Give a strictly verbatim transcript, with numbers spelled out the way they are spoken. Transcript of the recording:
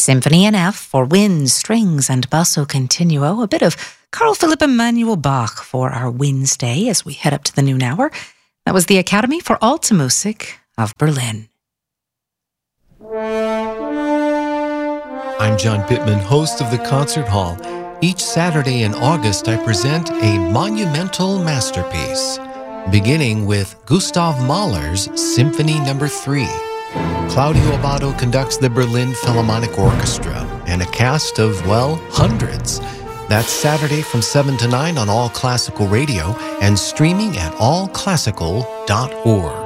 Symphony in F for wind, strings, and basso continuo. A bit of Carl Philipp Emanuel Bach for our Wednesday as we head up to the noon hour. That was the Academy for Alte Musik of Berlin. I'm John Pittman, host of the Concert Hall. Each Saturday in August, I present a monumental masterpiece, beginning with Gustav Mahler's Symphony Number three. Claudio Abbado conducts the Berlin Philharmonic Orchestra and a cast of, well, hundreds. That's Saturday from seven to nine on All Classical Radio and streaming at all classical dot org.